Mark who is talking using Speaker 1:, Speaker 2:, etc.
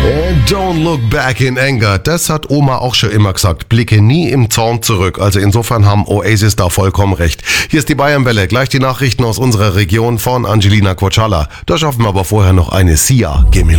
Speaker 1: Don't look back in anger. Das hat Oma auch schon immer gesagt. Blicke nie im Zorn zurück. Also insofern haben Oasis da vollkommen recht. Hier ist die Bayernwelle. Gleich die Nachrichten aus unserer Region von Angelina Kotschala. Da schaffen wir aber vorher noch eine Sia.